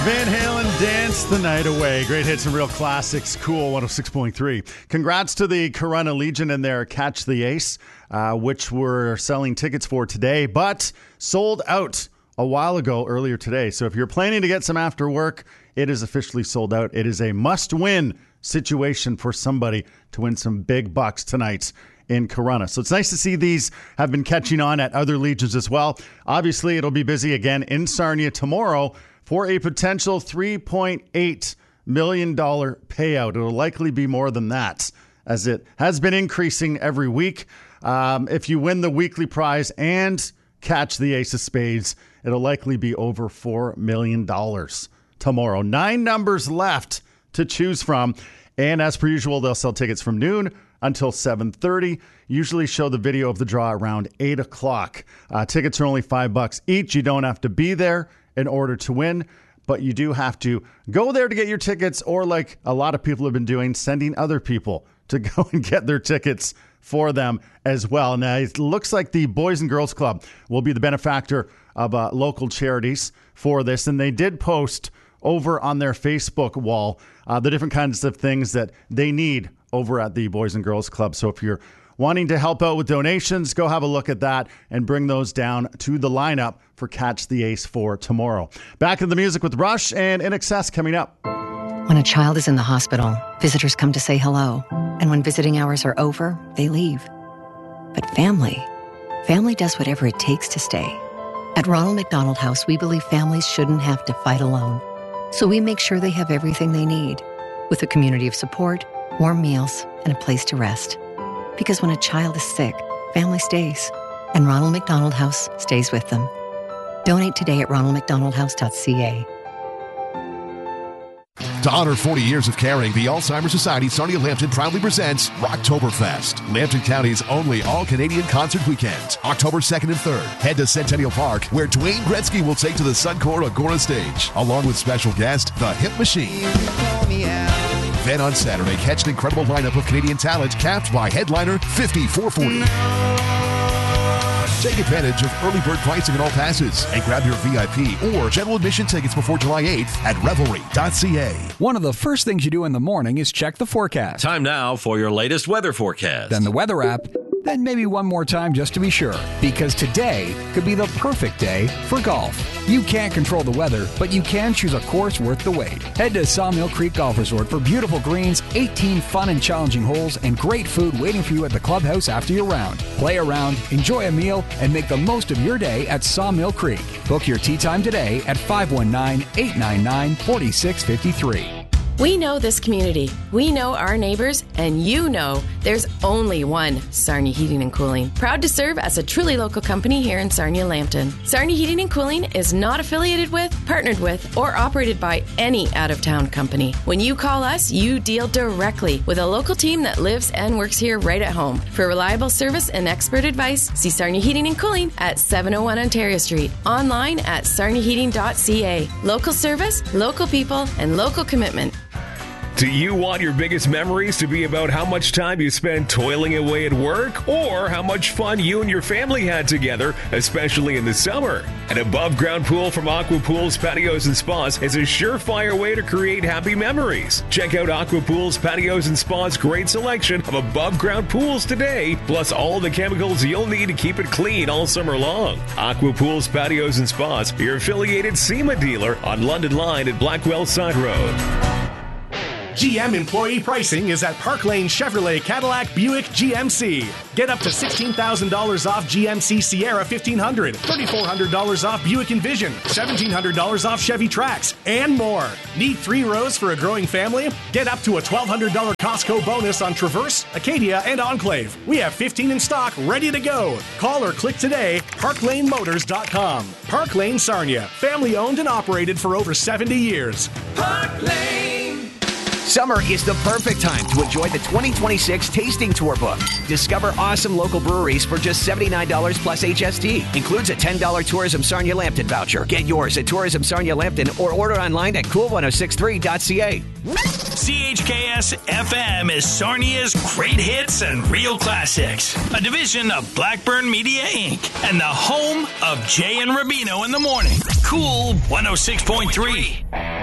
Van Halen, Dance the Night Away. Great hits and real classics. Cool 106.3. Congrats to the Corunna Legion and their Catch the Ace, which we're selling tickets for today, but sold out a while ago earlier today. So if you're planning to get some after work, it is officially sold out. It is a must-win situation for somebody to win some big bucks tonight in Corunna. So it's nice to see these have been catching on at other legions as well. Obviously, it'll be busy again in Sarnia tomorrow for a potential $3.8 million payout. It'll likely be more than that, as it has been increasing every week. If you win the weekly prize and catch the Ace of Spades, it'll likely be over $4 million tomorrow. 9 numbers left to choose from. And as per usual, they'll sell tickets from noon until 7:30. Usually show the video of the draw around 8 o'clock. Tickets are only $5 each. You don't have to be there in order to win, but you do have to go there to get your tickets, or like a lot of people have been doing, sending other people to go and get their tickets for them as well. Now, it looks like the Boys and Girls Club will be the benefactor of local charities for this, and they did post over on their Facebook wall the different kinds of things that they need over at the Boys and Girls Club. So if you're wanting to help out with donations, go have a look at that and bring those down to the lineup for Catch the Ace for tomorrow. Back in the music with Rush and INXS coming up. When a child is in the hospital, visitors come to say hello. And when visiting hours are over, they leave. But family does whatever it takes to stay. At Ronald McDonald House, we believe families shouldn't have to fight alone. So we make sure they have everything they need, with a community of support, warm meals, and a place to rest. Because when a child is sick, family stays. And Ronald McDonald House stays with them. Donate today at ronaldmcdonaldhouse.ca. To honor 40 years of caring, the Alzheimer's Society Sarnia Lambton proudly presents Rocktoberfest, Lambton County's only all-Canadian concert weekend. October 2nd and 3rd, head to Centennial Park, where Dwayne Gretzky will take to the Suncor Agora stage, along with special guest, The Hip Machine. Then on Saturday, catch an incredible lineup of Canadian talent, capped by headliner 5440. Take advantage of early bird pricing on all passes and grab your VIP or general admission tickets before July 8th at Revelry.ca. One of the first things you do in the morning is check the forecast. Time now for your latest weather forecast. Then the weather app. Then maybe one more time just to be sure, because today could be the perfect day for golf. You can't control the weather, but you can choose a course worth the wait. Head to Sawmill Creek Golf Resort for beautiful greens, 18 fun and challenging holes, and great food waiting for you at the clubhouse after your round. Play around, enjoy a meal, and make the most of your day at Sawmill Creek. Book your tee time today at 519-899-4653. We know this community. We know our neighbors, and you know there's only one Sarnia Heating and Cooling. Proud to serve as a truly local company here in Sarnia Lambton. Sarnia Heating and Cooling is not affiliated with, partnered with, or operated by any out-of-town company. When you call us, you deal directly with a local team that lives and works here right at home. For reliable service and expert advice, see Sarnia Heating and Cooling at 701 Ontario Street. Online at sarniaheating.ca. Local service, local people, and local commitment. Do you want your biggest memories to be about how much time you spend toiling away at work, or how much fun you and your family had together, especially in the summer? An above-ground pool from Aqua Pools Patios and Spas is a surefire way to create happy memories. Check out Aqua Pools Patios and Spas' great selection of above-ground pools today, plus all the chemicals you'll need to keep it clean all summer long. Aqua Pools Patios and Spas, your affiliated SEMA dealer on London Line at Blackwell Side Road. GM employee pricing is at Park Lane Chevrolet Cadillac Buick GMC. Get up to $16,000 off GMC Sierra 1500, $3,400 off Buick Envision, $1,700 off Chevy Trax, and more. Need 3 rows for a growing family? Get up to a $1,200 Costco bonus on Traverse, Acadia, and Enclave. We have 15 in stock, ready to go. Call or click today, parklanemotors.com. Park Lane Sarnia, family owned and operated for over 70 years. Park Lane. Summer is the perfect time to enjoy the 2026 Tasting Tour book. Discover awesome local breweries for just $79 plus HST. Includes a $10 Tourism Sarnia Lambton voucher. Get yours at Tourism Sarnia Lambton or order online at cool1063.ca. CHKS FM is Sarnia's great hits and real classics. A division of Blackburn Media Inc. and the home of Jay and Rubino in the morning. Cool 106.3.